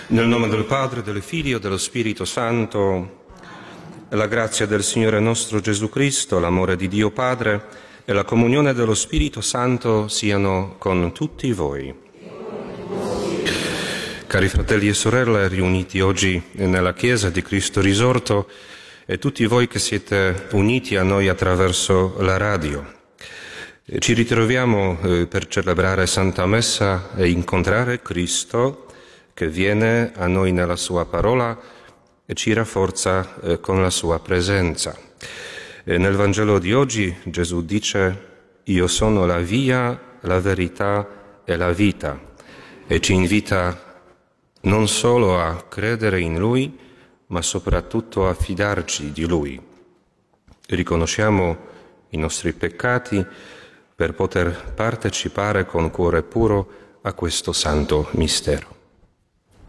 Nel nome del Padre, del Figlio e dello Spirito Santo, la grazia del Signore nostro Gesù Cristo, l'amore di Dio Padre e la comunione dello Spirito Santo siano con tutti voi. Cari fratelli e sorelle, riuniti oggi nella Chiesa di Cristo Risorto, e tutti voi che siete uniti a noi attraverso la radio, ci ritroviamo per celebrare Santa Messa e incontrare Cristo che viene a noi nella sua parola e ci rafforza con la sua presenza. Nel Vangelo di oggi Gesù dice: «Io sono la via, la verità e la vita», e ci invita non solo a credere in Lui, ma soprattutto a fidarci di Lui. Riconosciamo i nostri peccati per poter partecipare con cuore puro a questo santo mistero.